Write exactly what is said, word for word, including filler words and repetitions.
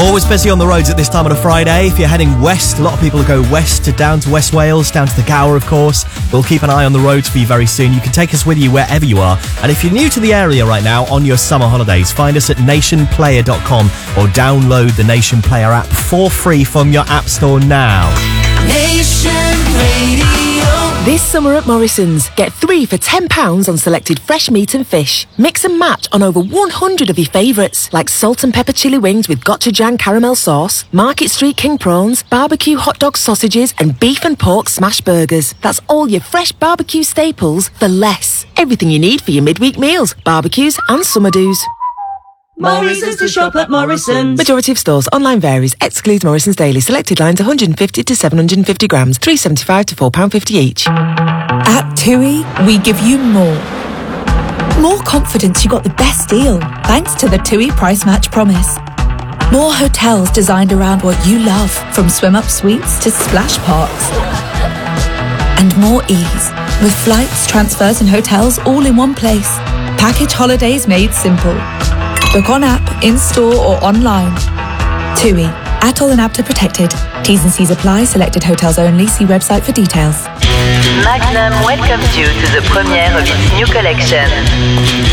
Always busy on the roads at this time on a Friday. If you're heading west, a lot of people go west to down to West Wales, down to the Gower, of course. We'll keep an eye on the roads for you very soon. You can take us with you wherever you are. And if you're new to the area right now on your summer holidays, find us at nation player dot com or download the Nation Player app for free from your app store now. Nation Radio. This summer at Morrison's, get three for ten pounds on selected fresh meat and fish. Mix and match on over one hundred of your favourites, like salt and pepper chili wings with gochujang caramel sauce, Market Street king prawns, barbecue hot dog sausages and beef and pork smash burgers. That's all your fresh barbecue staples for less. Everything you need for your midweek meals, barbecues and summer do's. Morrison's to shop at Morrison's. Majority of stores. Online varies. Excludes Morrison's Daily. Selected lines one hundred fifty to seven hundred fifty grams. three pounds seventy-five to four pounds fifty each. At TUI, we give you more. More confidence you got the best deal, thanks to the TUI Price Match Promise. More hotels designed around what you love, from swim-up suites to splash parks. And more ease, with flights, transfers and hotels all in one place. Package holidays made simple. Book on app, in-store or online. TUI. Atoll and APTA protected. T's and C's apply. Selected hotels only. See website for details. Magnum welcomes you to the premiere of its new collection.